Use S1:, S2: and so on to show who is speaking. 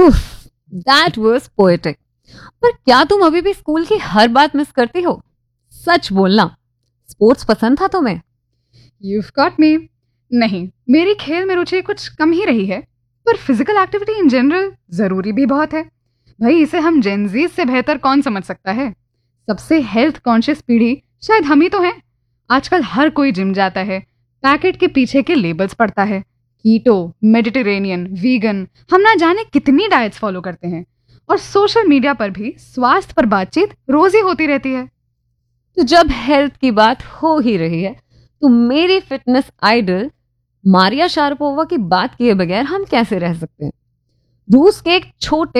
S1: उफ, that was poetic. पर क्या तुम अभी भी स्कूल की हर बात मिस करती हो? सच बोलना, स्पोर्ट्स पसंद था तुम्हें?
S2: You've got me. नहीं, मेरी खेल में रुचि कुछ कम ही रही है, पर फिजिकल एक्टिविटी इन जनरल जरूरी भी बहुत है। भाई, इसे हम जेनजीज से बेहतर कौन समझ सकता है? सबसे हेल्थ कॉन्शियस पीढ़ी शायद हम ही तो हैं। आजकल हर कोई जिम जाता है, पैकेट के पीछे के लेबल्स पढ़ता है, कीटो, मेडिटेरेनियन, वीगन, हम ना जाने कितनी डाइट्स फॉलो करते हैं, और सोशल मीडिया पर भी स्वास्थ्य पर बातचीत रोज ही होती रहती है।
S1: तो जब हेल्थ की बात हो ही रही है, तो मेरी फिटनेस आइडल मारिया शारापोवा की बात किए बगैर हम कैसे रह सकते हैं? रूस के एक छोटे